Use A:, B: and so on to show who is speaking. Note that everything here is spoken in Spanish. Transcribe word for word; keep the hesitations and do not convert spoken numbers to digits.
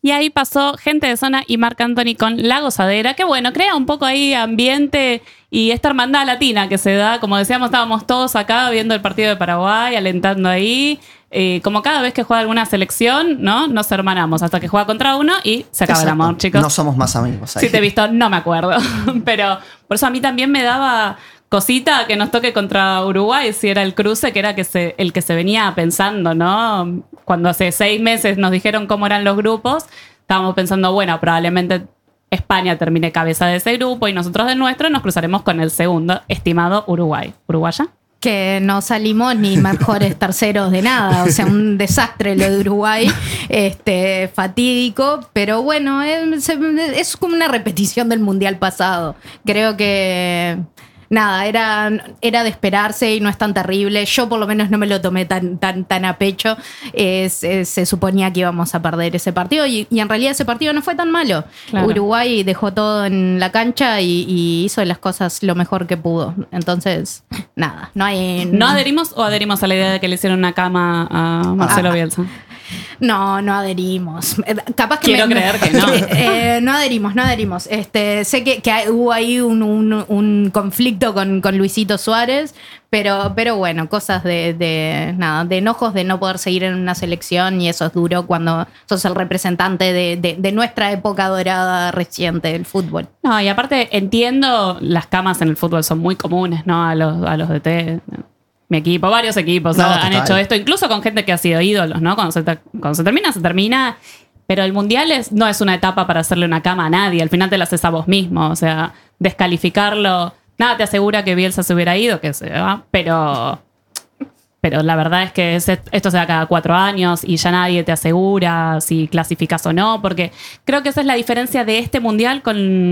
A: Y ahí pasó Gente de Zona y Marc Anthony con La Gozadera, que bueno, crea un poco ahí ambiente y esta hermandad latina que se da. Como decíamos, estábamos todos acá viendo el partido de Paraguay, alentando ahí. Eh, como cada vez que juega alguna selección, ¿no? Nos hermanamos hasta que juega contra uno y se acaba
B: Exacto.
A: el amor, chicos.
B: No somos más amigos. Ahí.
A: Si te he visto, no me acuerdo. Pero por eso a mí también me daba cosita que nos toque contra Uruguay, si era el cruce, que era que se, el que se venía pensando, ¿no? Cuando hace seis meses nos dijeron cómo eran los grupos, estábamos pensando, bueno, probablemente España termine cabeza de ese grupo y nosotros del nuestro nos cruzaremos con el segundo, estimado Uruguay. ¿Uruguaya?
C: Que no salimos ni mejores terceros de nada, o sea, un desastre lo de Uruguay, este, fatídico, pero bueno, es, es como una repetición del Mundial pasado. Creo que nada, era, era de esperarse y no es tan terrible. Yo por lo menos no me lo tomé tan, tan, tan a pecho. Es, es, se suponía que íbamos a perder ese partido y, y en realidad ese partido no fue tan malo. Claro. Uruguay dejó todo en la cancha y, y hizo las cosas lo mejor que pudo. Entonces, nada, no hay...
A: ¿No adherimos o adherimos a la idea de que le hicieron una cama a Marcelo ah, Bielsa?
C: No, no adherimos. Capaz que
A: Quiero
C: me,
A: creer que no.
C: Eh, no adherimos, no adherimos. Este, sé que, que hubo ahí un, un, un conflicto con, con Luisito Suárez, pero, pero bueno, cosas de, de, nada, de enojos de no poder seguir en una selección y eso es duro cuando sos el representante de, de, de nuestra época dorada reciente del fútbol.
A: No, y aparte entiendo, las camas en el fútbol son muy comunes, ¿no? A los, a los D T. Mi equipo, varios equipos no, han total. hecho esto, incluso con gente que ha sido ídolos, ¿no? Cuando se, te, cuando se termina, se termina. Pero el Mundial es, no es una etapa para hacerle una cama a nadie. Al final te la haces a vos mismo. O sea, descalificarlo. Nada te asegura que Bielsa se hubiera ido, que se va. Pero, pero la verdad es que es, esto se da cada cuatro años y ya nadie te asegura si clasificas o no. Porque creo que esa es la diferencia de este Mundial con